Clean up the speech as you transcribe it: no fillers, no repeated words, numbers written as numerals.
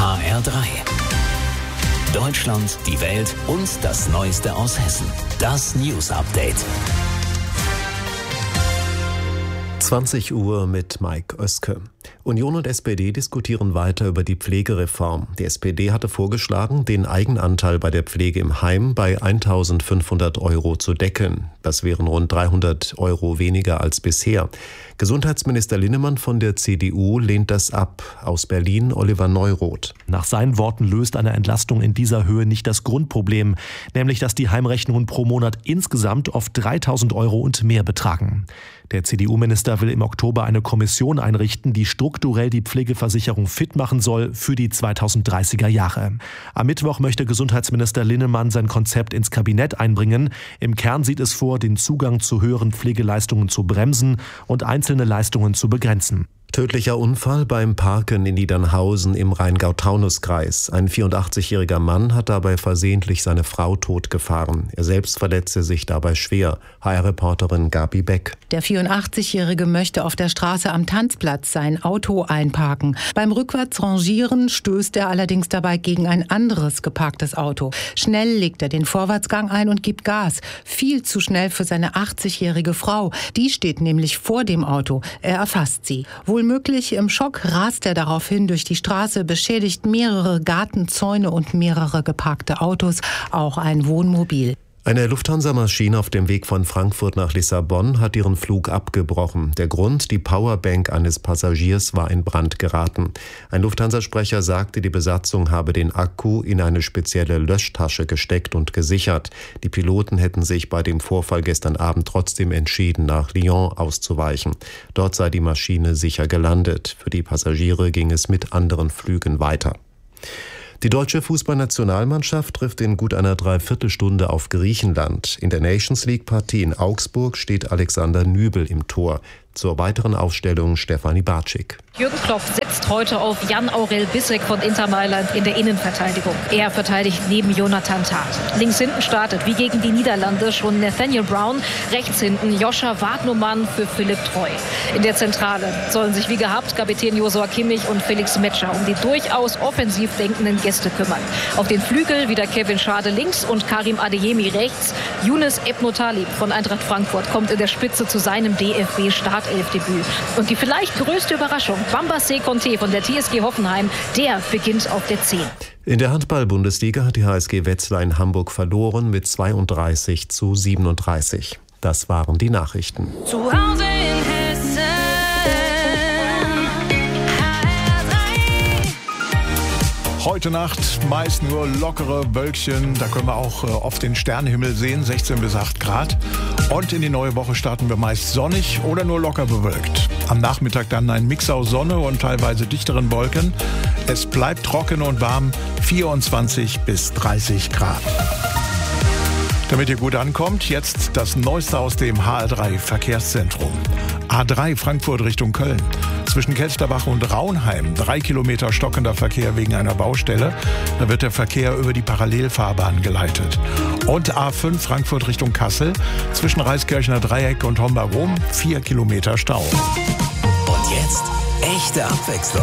HR3. Deutschland, die Welt und das Neueste aus Hessen. Das News Update. 20 Uhr mit Mike Oeske. Union und SPD diskutieren weiter über die Pflegereform. Die SPD hatte vorgeschlagen, den Eigenanteil bei der Pflege im Heim bei 1.500 € zu deckeln. Das wären rund 300 € weniger als bisher. Gesundheitsminister Linnemann von der CDU lehnt das ab. Aus Berlin Oliver Neuroth. Nach seinen Worten löst eine Entlastung in dieser Höhe nicht das Grundproblem, nämlich dass die Heimrechnungen pro Monat insgesamt oft 3.000 € und mehr betragen. Der CDU-Minister will im Oktober eine Kommission einrichten, die strukturell die Pflegeversicherung fit machen soll für die 2030er Jahre. Am Mittwoch möchte Gesundheitsminister Linnemann sein Konzept ins Kabinett einbringen. Im Kern sieht es vor, den Zugang zu höheren Pflegeleistungen zu bremsen und einzelne Leistungen zu begrenzen. Tödlicher Unfall beim Parken in Niedernhausen im Rheingau-Taunus-Kreis. Ein 84-jähriger Mann hat dabei versehentlich seine Frau totgefahren. Er selbst verletzte sich dabei schwer. HR-Reporterin Gabi Beck. Der 84-Jährige möchte auf der Straße am Tanzplatz sein Auto einparken. Beim Rückwärtsrangieren stößt er allerdings dabei gegen ein anderes geparktes Auto. Schnell legt er den Vorwärtsgang ein und gibt Gas. Viel zu schnell für seine 80-jährige Frau. Die steht nämlich vor dem Auto. Er erfasst sie. Wohlmöglich im Schock rast er daraufhin durch die Straße, beschädigt mehrere Gartenzäune und mehrere geparkte Autos, auch ein Wohnmobil. Eine Lufthansa-Maschine auf dem Weg von Frankfurt nach Lissabon hat ihren Flug abgebrochen. Der Grund, die Powerbank eines Passagiers war in Brand geraten. Ein Lufthansa-Sprecher sagte, die Besatzung habe den Akku in eine spezielle Löschtasche gesteckt und gesichert. Die Piloten hätten sich bei dem Vorfall gestern Abend trotzdem entschieden, nach Lyon auszuweichen. Dort sei die Maschine sicher gelandet. Für die Passagiere ging es mit anderen Flügen weiter. Die deutsche Fußballnationalmannschaft trifft in gut einer Dreiviertelstunde auf Griechenland. In der Nations-League-Partie in Augsburg steht Alexander Nübel im Tor. Zur weiteren Aufstellung Stefanie Bartschik. Jürgen Klopp setzt heute auf Jan-Aurel Bissek von Inter Mailand in der Innenverteidigung. Er verteidigt neben Jonathan Tah. Links hinten startet, wie gegen die Niederlande, schon Nathaniel Brown. Rechts hinten Joscha Wagnumann für Philipp Treu. In der Zentrale sollen sich wie gehabt Kapitän Josua Kimmich und Felix Metscher um die durchaus offensiv denkenden Gäste kümmern. Auf den Flügel wieder Kevin Schade links und Karim Adeyemi rechts. Younes Ebnotalib von Eintracht Frankfurt kommt in der Spitze zu seinem DFB-Startelfdebüt. Und die vielleicht größte Überraschung, Bamba Conte von der TSG Hoffenheim, der beginnt auf der 10. In der Handball-Bundesliga hat die HSG Wetzlar in Hamburg verloren mit 32:37. Das waren die Nachrichten. Zu Hause in Hessen. Heute Nacht meist nur lockere Wölkchen, da können wir auch oft den Sternenhimmel sehen, 16 bis 8 Grad. Und in die neue Woche starten wir meist sonnig oder nur locker bewölkt. Am Nachmittag dann ein Mix aus Sonne und teilweise dichteren Wolken. Es bleibt trocken und warm, 24 bis 30 Grad. Damit ihr gut ankommt, jetzt das Neueste aus dem HR3 Verkehrszentrum. A3 Frankfurt Richtung Köln. Zwischen Kelsterbach und Raunheim 3 Kilometer stockender Verkehr wegen einer Baustelle. Da wird der Verkehr über die Parallelfahrbahn geleitet. Und A5 Frankfurt Richtung Kassel. Zwischen Reiskirchner Dreieck und Homberg-Rom 4 Kilometer Stau. Und jetzt echte Abwechslung.